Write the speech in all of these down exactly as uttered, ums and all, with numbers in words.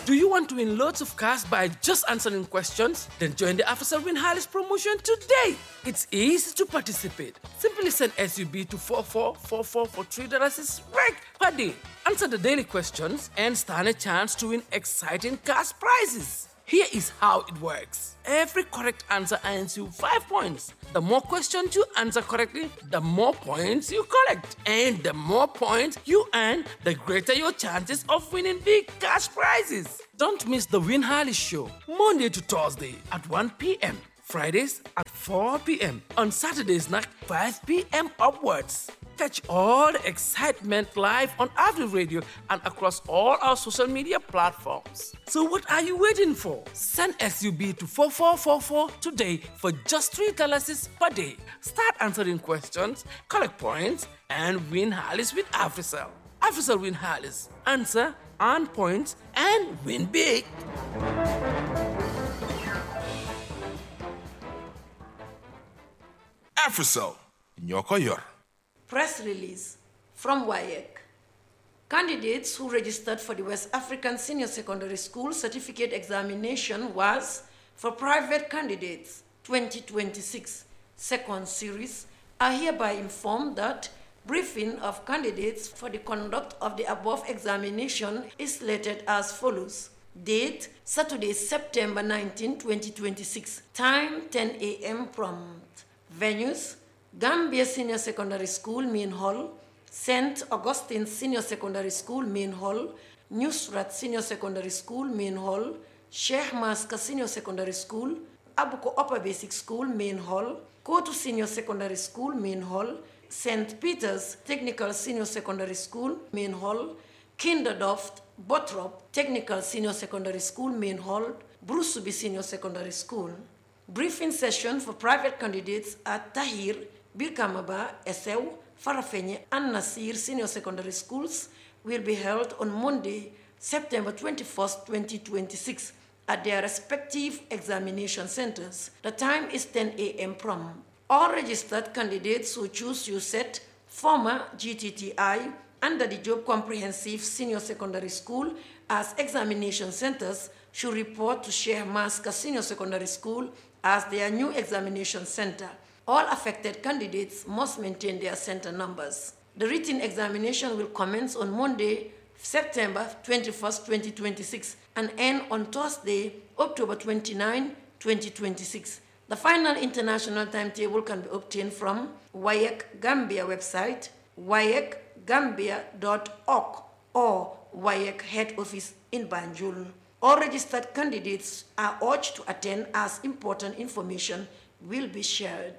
Do you want to win loads of cash by just answering questions? Then join the AfriCell Win Harless promotion today. It's easy to participate. Simply send S U B to four four four four for three dollars right per day. Answer the daily questions and stand a chance to win exciting cash prizes. Here is how it works. Every correct answer earns you five points. The more questions you answer correctly, the more points you collect. And the more points you earn, the greater your chances of winning big cash prizes. Don't miss the Win Harless show, Monday to Thursday at one p.m. Fridays at four p.m. On Saturdays at five p.m. upwards. Catch all the excitement live on Avenue Radio and across all our social media platforms. So what are you waiting for? Send S U B to four four four four today for just three dollars per day. Start answering questions, collect points, and win Harless with AfriCell. AfriCell Win Harless. Answer, earn points, and win big. AfriCell, Nyoko Yor. Press release from W A E C. Candidates who registered for the West African Senior Secondary School Certificate Examination was for private candidates twenty twenty-six second series are hereby informed that briefing of candidates for the conduct of the above examination is slated as follows. Date, Saturday, September nineteenth, twenty twenty-six. Time, ten a.m. prompt. Venues, Gambia Senior Secondary School, Main Hall, Saint Augustine Senior Secondary School, Main Hall, Nusrat Senior Secondary School, Main Hall, Sheikh Maska Senior Secondary School, Abuko Upper Basic School, Main Hall, Kotu Senior Secondary School, Main Hall, Saint Peter's Technical Senior Secondary School, Main Hall, Kinderdoft, Bottrop Technical Senior Secondary School, Main Hall, Brusubi Senior Secondary School. Briefing session for private candidates at Tahir, Birkamaba, Esew, Farafenye, and Nasir Senior Secondary Schools will be held on Monday, September twenty-first, twenty twenty-six at their respective examination centers. The time is ten a.m. prompt. All registered candidates who choose U S E T, former G T T I, under the Job Comprehensive Senior Secondary School as examination centers should report to Sheikh Maska Senior Secondary School as their new examination center. All affected candidates must maintain their center numbers. The written examination will commence on Monday, September twenty-first, twenty twenty-six, and end on Thursday, October twenty-ninth, twenty twenty-six. The final international timetable can be obtained from W A E C Gambia website, w a e c gambia dot org, or W A E C head office in Banjul. All registered candidates are urged to attend as important information will be shared.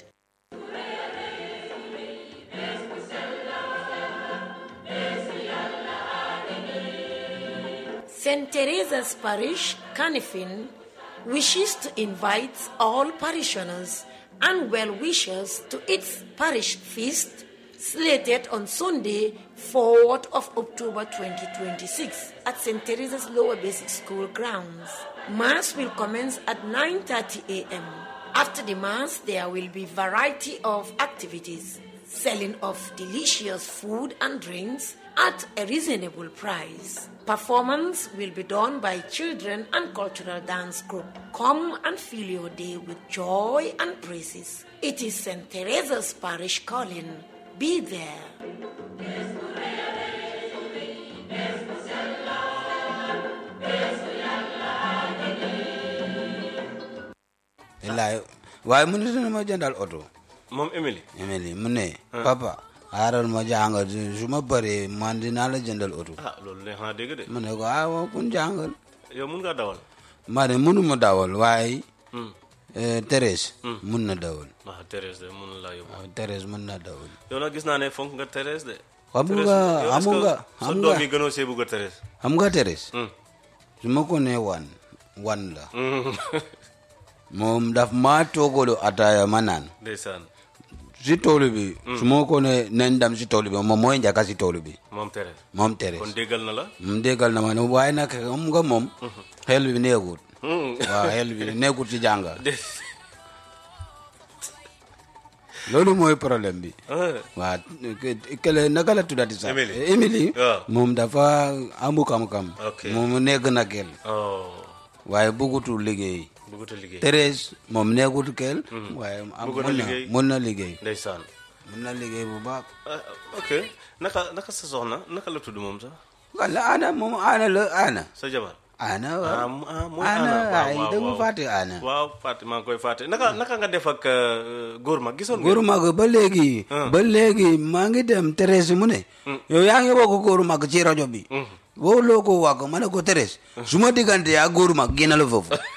Saint Teresa's Parish, Canifin, wishes to invite all parishioners and well-wishers to its parish feast slated on Sunday, fourth of October twenty twenty-six at Saint Teresa's Lower Basic School grounds. Mass will commence at nine thirty a.m. After the Mass, there will be variety of activities, selling of delicious food and drinks at a reasonable price. Performance will be done by children and cultural dance group. Come and fill your day with joy and praises. It is Saint Teresa's Parish calling. Be there. Why mun ma jandal auto mom Emily Emily mune papa aral ma jangal suma bare man dina la jandal auto ah lolou le ha deug de mune ko awo kun jangal yow mun nga dawal ma ne munu ma dawal way eh Thérèse mun na dawal ah Thérèse de mun la yow Thérèse mun na dawal yow na gis na ne fonk nga Thérèse de xam nga xam nga so domi gëno sé bu ga Thérèse xam nga Thérèse suma ko ne wan wan la mom daf ma togolo ataya manan ndeysaan si tolu bi suma ko ne nen dam si tolu bi mom moy njaka si tolu bi mom Thérèse mom Thérèse kon dégal na la mom dégal na ma no way nak am nga mom xel bi neegut wa xel bi neegut ci janga loolu mooy problème bi Ah. waa kele naka la tuddati sax Emily. Emily waaw. moom dafa amu kam-kam Ok. moom nekk na kel oh waaye bëggutul liggéey bëggut a liggéey Thérèse moom nekkul kel waaye am Bëggoon na mun na liggéey. mun na liggéey ndeysaan mun na liggéey bu baax ah, ok naka naka sa soxna naka la tudd moom sax wala ana moom ana la ana sa jabar ana ah waaw mu- ah mooy ana Anna ay waaw da nga waaw fàtte ana waaw fàtte maa ngi koy fàtte naka naka nga def ak euh, góor mag gisoon nga góoru mag ba léegi ba léegi maa ngi dem Thérèse mu ne yow yaa ngi woo ko góoru mag ci rajo bi boo loo ko wàgg ma ne ko Thérèse su ma diggante yaa góoru mag génn la foofu